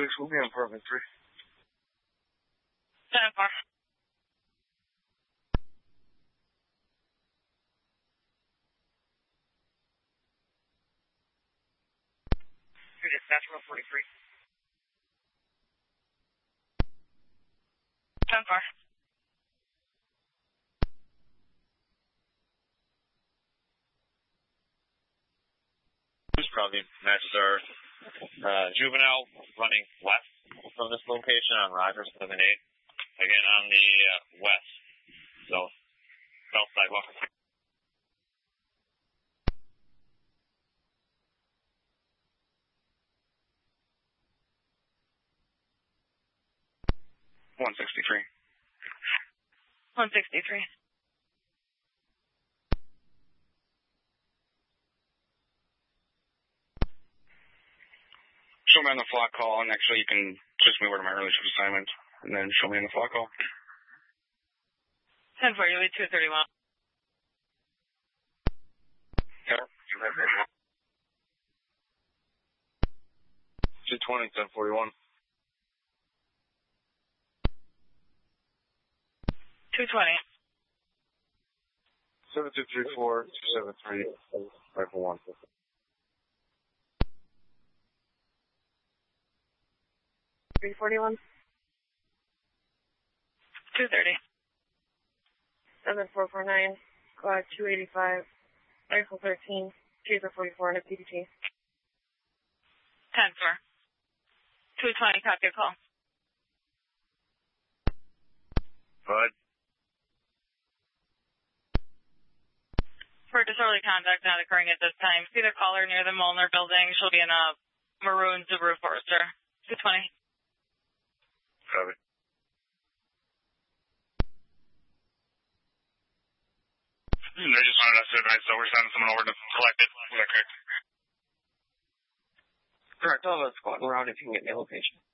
we'll be on apartment 3. 10-4. Dispatch 43. 10-4. Probably matches our juvenile running west from this location on Rogers 78. Again, on the west. So, south sidewalk. $163. 163. Show me on the flock call, and actually you can switch me over to my early shift assignment, and then show me on the flock call. 10-4, you lead 231. Okay. 220, 1041. 220. 7234, 273, rifle 1. 341. 230. 7449, squad 285, rifle 13, taser 44, and a PDT. 10-4. 220, copy your call. Bud. For disorderly conduct not occurring at this time, see the caller near the Molnar building. She'll be in a maroon Subaru Forester. 220. Copy. They just wanted us to advise, so we're sending someone over to collect it. Is that correct? Correct. I'll have a squad around if you can get me a location.